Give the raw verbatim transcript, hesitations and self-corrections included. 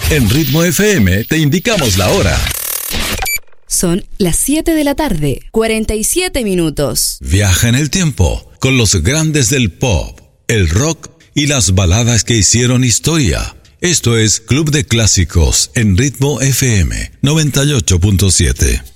En Ritmo F M te indicamos la hora. Son las siete de la tarde, cuarenta y siete minutos. Viaja en el tiempo con los grandes del pop, el rock y las baladas que hicieron historia. Esto es Club de Clásicos en Ritmo F M noventa y ocho punto siete.